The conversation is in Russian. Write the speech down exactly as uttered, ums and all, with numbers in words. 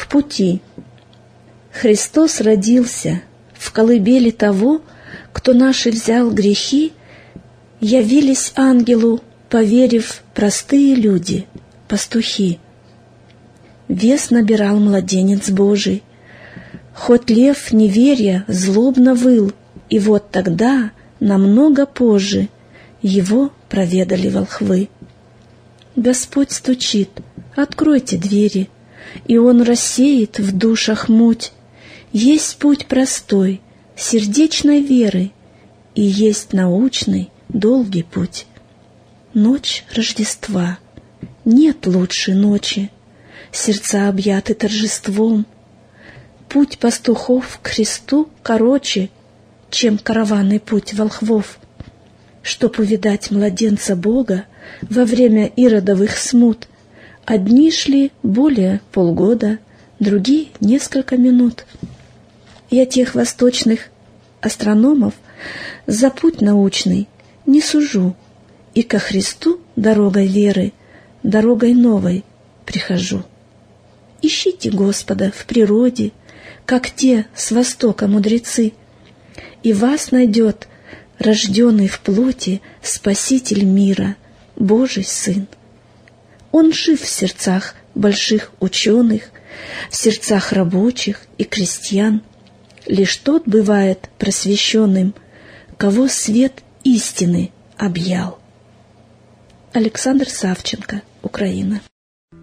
пути. Христос родился в колыбели того, кто наши взял грехи, явились ангелу, поверив, простые люди, пастухи. Вес набирал младенец Божий, хоть лев, неверия, злобно выл, и вот тогда, намного позже, его проведали волхвы. Господь стучит, откройте двери, и Он рассеет в душах муть. Есть путь простой, сердечной веры, и есть научный, долгий путь. Ночь Рождества, нет лучшей ночи, сердца объяты торжеством. Путь пастухов к Христу короче, чем караванный путь волхвов. Чтоб увидать младенца Бога во время иродовых смут, одни шли более полгода, другие — несколько минут. Я тех восточных астрономов за путь научный не сужу, и ко Христу дорогой веры, дорогой новой прихожу. Ищите Господа в природе, как те с востока мудрецы, и вас найдет рожденный в плоти Спаситель мира, Божий Сын. Он жив в сердцах больших ученых, в сердцах рабочих и крестьян. Лишь тот бывает просвещенным, кого свет истины объял. Александр Савченко, Украина.